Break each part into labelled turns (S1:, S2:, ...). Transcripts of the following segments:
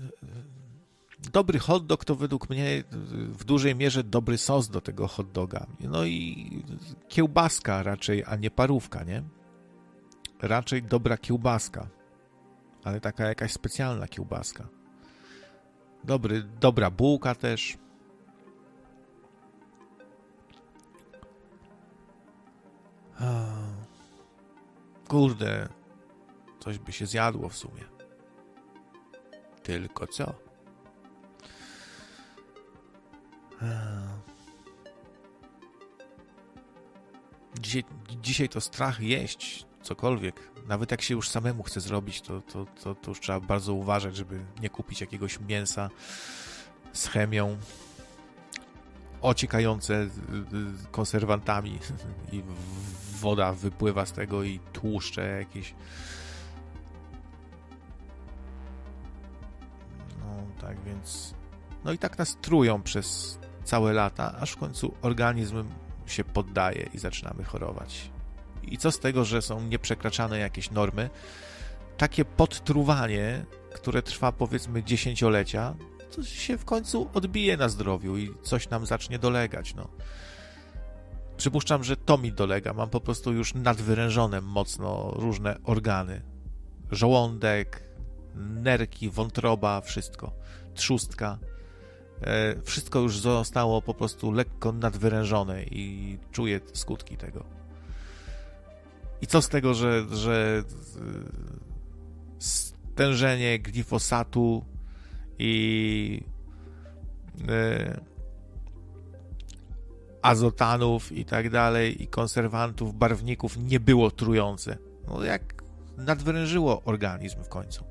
S1: dobry hot dog to według mnie w dużej mierze dobry sos do tego hot doga. No i kiełbaska raczej, a nie parówka, nie? Raczej dobra kiełbaska, ale taka jakaś specjalna kiełbaska. Dobra bułka też. Kurde, coś by się zjadło w sumie. Tylko co? Dzisiaj to strach jeść cokolwiek. Nawet jak się już samemu chce zrobić, to już trzeba bardzo uważać, żeby nie kupić jakiegoś mięsa z chemią, ociekające konserwantami i woda wypływa z tego i tłuszcze jakieś. No tak więc... No i tak nas trują przez całe lata, aż w końcu organizm się poddaje i zaczynamy chorować. I co z tego, że są nieprzekraczane jakieś normy? Takie podtruwanie, które trwa powiedzmy dziesięciolecia, to się w końcu odbije na zdrowiu i coś nam zacznie dolegać. No. Przypuszczam, że to mi dolega. Mam po prostu już nadwyrężone mocno różne organy. Żołądek, nerki, wątroba, wszystko. Trzustka. Wszystko już zostało po prostu lekko nadwyrężone i czuję skutki tego. I co z tego, że stężenie glifosatu i azotanów i tak dalej, i konserwantów, barwników nie było trujące. No jak nadwyrężyło organizm w końcu.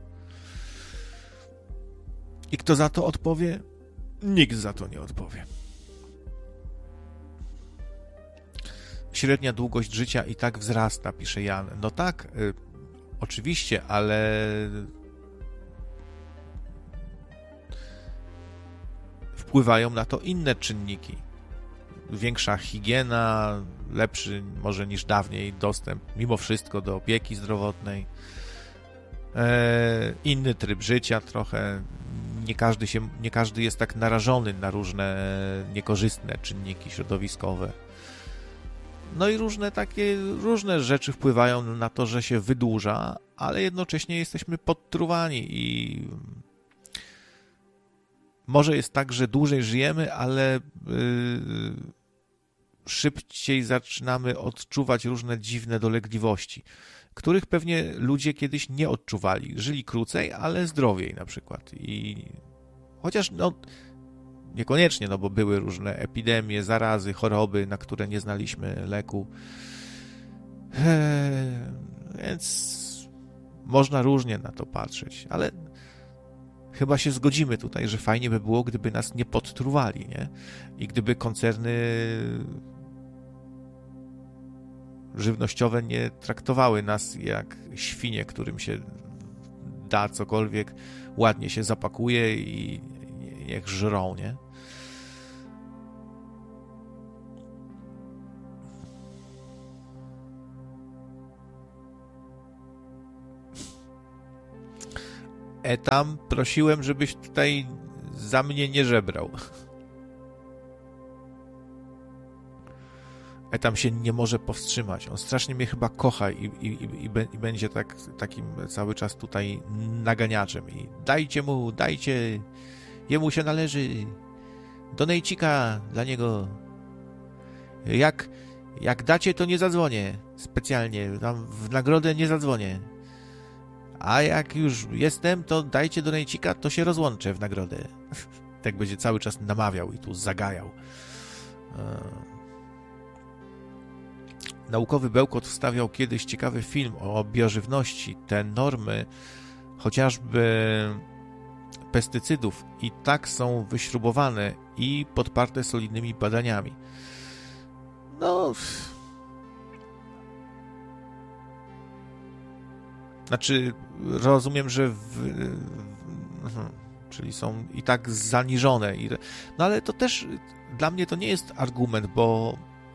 S1: I kto za to odpowie? Nikt za to nie odpowie. Średnia długość życia i tak wzrasta, pisze Jan. No tak, oczywiście, ale wpływają na to inne czynniki. Większa higiena, lepszy może niż dawniej dostęp mimo wszystko do opieki zdrowotnej, inny tryb życia trochę. Nie każdy jest tak narażony na różne niekorzystne czynniki środowiskowe. No i różne rzeczy wpływają na to, że się wydłuża, ale jednocześnie jesteśmy podtruwani i może jest tak, że dłużej żyjemy, ale szybciej zaczynamy odczuwać różne dziwne dolegliwości, których pewnie ludzie kiedyś nie odczuwali. Żyli krócej, ale zdrowiej na przykład. I chociaż niekoniecznie, bo były różne epidemie, zarazy, choroby, na które nie znaliśmy leku. Więc można różnie na to patrzeć, ale chyba się zgodzimy tutaj, że fajnie by było, gdyby nas nie podtruwali, nie? I gdyby koncerny żywnościowe nie traktowały nas jak świnie, którym się da cokolwiek, ładnie się zapakuje i niech żrą, nie? Tam prosiłem, żebyś tutaj za mnie nie żebrał. Tam się nie może powstrzymać. On strasznie mnie chyba kocha i będzie takim cały czas tutaj naganiaczem. I dajcie, jemu się należy. Donejcika dla niego. Jak dacie, to nie zadzwonię specjalnie. Tam w nagrodę nie zadzwonię. A jak już jestem, to dajcie donejcika, to się rozłączę w nagrodę. Tak będzie cały czas namawiał i tu zagajał. Naukowy Bełkot wstawiał kiedyś ciekawy film o biożywności. Te normy, chociażby pestycydów, i tak są wyśrubowane i podparte solidnymi badaniami. No... Znaczy, rozumiem, że czyli są i tak zaniżone. No ale to też dla mnie to nie jest argument, bo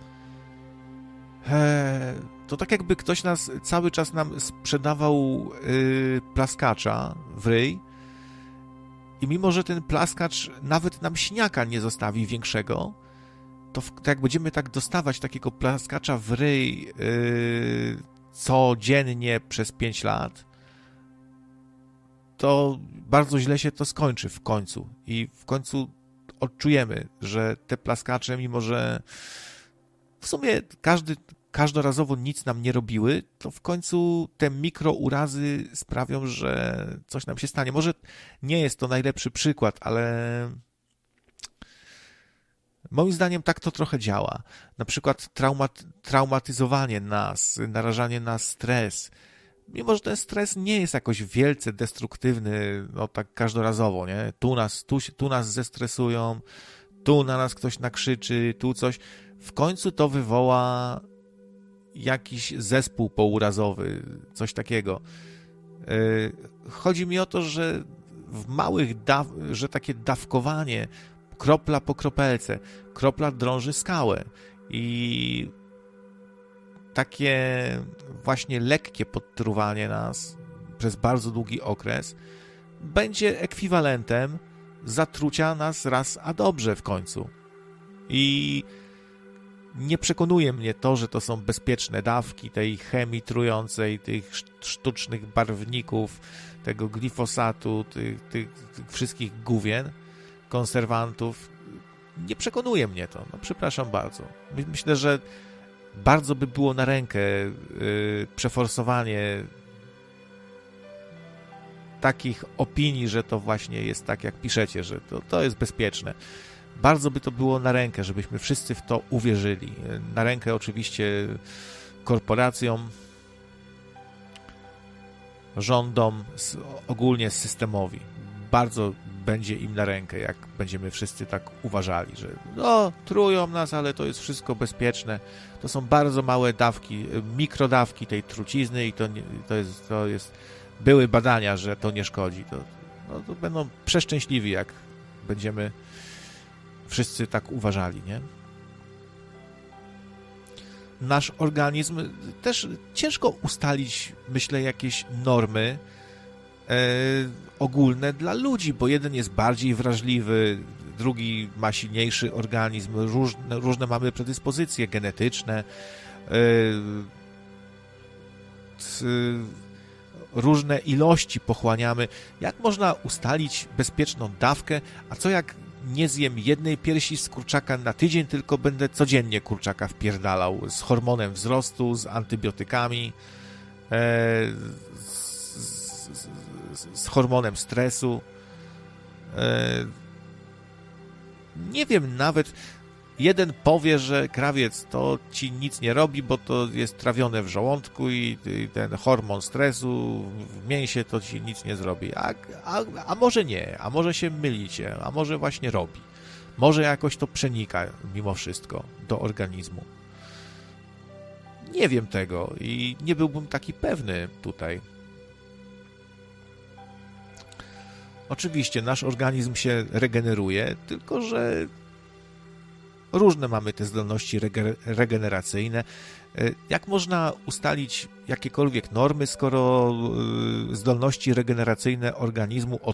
S1: to tak jakby ktoś cały czas nam sprzedawał plaskacza w ryj I mimo, że ten plaskacz nawet nam siniaka nie zostawi większego, to jak będziemy tak dostawać takiego plaskacza w ryj codziennie przez 5 lat, to bardzo źle się to skończy w końcu. I w końcu odczujemy, że te plaskacze, mimo że w sumie każdorazowo nic nam nie robiły, to w końcu te mikrourazy sprawią, że coś nam się stanie. Może nie jest to najlepszy przykład, ale moim zdaniem tak to trochę działa. Na przykład traumatyzowanie nas, narażanie na stres. Mimo że ten stres nie jest jakoś wielce destruktywny, no tak każdorazowo, nie? Tu nas zestresują, tu na nas ktoś nakrzyczy, tu coś. W końcu to wywoła jakiś zespół pourazowy, coś takiego. Chodzi mi o to, że w małych że takie dawkowanie, kropla po kropelce, kropla drąży skałę i takie właśnie lekkie podtruwanie nas przez bardzo długi okres będzie ekwiwalentem zatrucia nas raz a dobrze w końcu. I nie przekonuje mnie to, że to są bezpieczne dawki tej chemii trującej, tych sztucznych barwników, tego glifosatu, tych wszystkich gówien, konserwantów. Nie przekonuje mnie to. No, przepraszam bardzo. Myślę, że bardzo by było na rękę przeforsowanie takich opinii, że to właśnie jest tak, jak piszecie, że to jest bezpieczne. Bardzo by to było na rękę, żebyśmy wszyscy w to uwierzyli. Na rękę oczywiście korporacjom, rządom, ogólnie systemowi. Bardzo będzie im na rękę, jak będziemy wszyscy tak uważali, że no, trują nas, ale to jest wszystko bezpieczne. To są bardzo małe dawki, mikrodawki tej trucizny i to jest były badania, że to nie szkodzi. To będą przeszczęśliwi, jak będziemy wszyscy tak uważali, nie? Nasz organizm też ciężko ustalić, myślę, jakieś normy ogólne dla ludzi, bo jeden jest bardziej wrażliwy, drugi ma silniejszy organizm, różne mamy predyspozycje genetyczne, różne ilości pochłaniamy. Jak można ustalić bezpieczną dawkę, a co jak nie zjem jednej piersi z kurczaka na tydzień, tylko będę codziennie kurczaka wpierdalał z hormonem wzrostu, z antybiotykami, z hormonem stresu. Nie wiem, nawet jeden powie, że krawiec to ci nic nie robi, bo to jest trawione w żołądku i ten hormon stresu w mięsie to ci nic nie zrobi. A może nie, a może się mylicie, a może właśnie robi. Może jakoś to przenika mimo wszystko do organizmu. Nie wiem tego i nie byłbym taki pewny tutaj. Oczywiście nasz organizm się regeneruje, tylko że różne mamy te zdolności regeneracyjne. Jak można ustalić jakiekolwiek normy, skoro zdolności regeneracyjne organizmu od